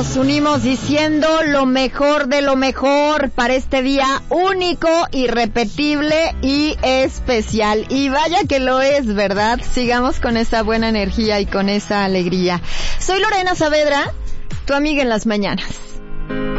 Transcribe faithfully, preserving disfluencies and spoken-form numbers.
nos unimos diciendo lo mejor de lo mejor para este día único, irrepetible y especial. Y vaya que lo es, ¿verdad? Sigamos con esa buena energía y con esa alegría. Soy Lorena Saavedra, tu amiga en las mañanas.